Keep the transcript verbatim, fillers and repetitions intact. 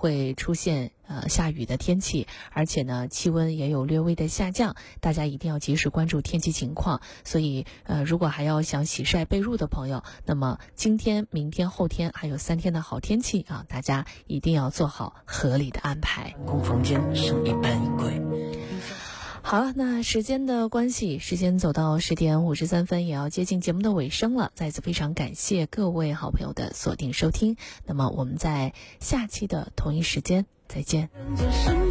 会出现呃下雨的天气，而且呢气温也有略微的下降，大家一定要及时关注天气情况。所以呃如果还要想洗晒被褥的朋友，那么今天、明天、后天还有三天的好天气啊，大家一定要做好合理的安排。 空房间剩一半衣柜。 好，那时间的关系，时间走到十点五十三分，也要接近节目的尾声了。再次非常感谢各位好朋友的锁定收听，那么我们在下期的同一时间再见。